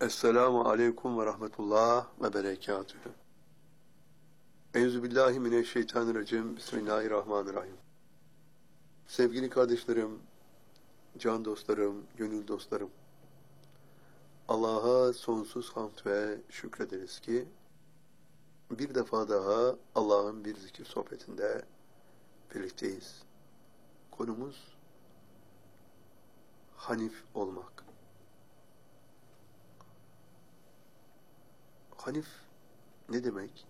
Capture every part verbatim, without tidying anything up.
Esselamu aleyküm ve rahmetullah ve berekatühü. Euzubillahimineşşeytanirracim. Bismillahirrahmanirrahim. Sevgili kardeşlerim, can dostlarım, gönül dostlarım, Allah'a sonsuz hamd ve şükrederiz ki bir defa daha Allah'ın bir zikir sohbetinde birlikteyiz. Konumuz Hanif olmak. Hanif ne demek?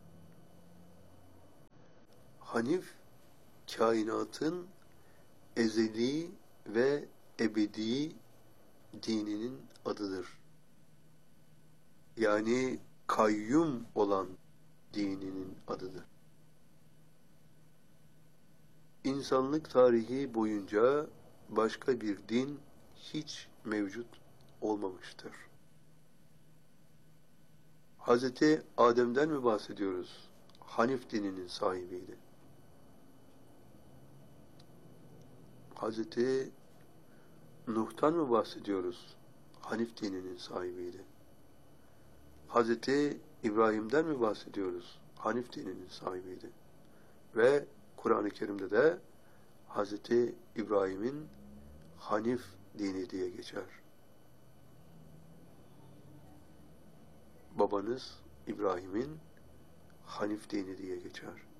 Hanif, kainatın ezeli ve ebedi dininin adıdır. Yani kayyum olan dininin adıdır. İnsanlık tarihi boyunca başka bir din hiç mevcut olmamıştır. Hazreti Adem'den mi bahsediyoruz? Hanif dininin sahibiydi. Hazreti Nuh'tan mı bahsediyoruz? Hanif dininin sahibiydi. Hazreti İbrahim'den mi bahsediyoruz? Hanif dininin sahibiydi. Ve Kur'an-ı Kerim'de de Hazreti İbrahim'in Hanif dini diye geçer. Babanız İbrahim'in Hanif dini diye geçer.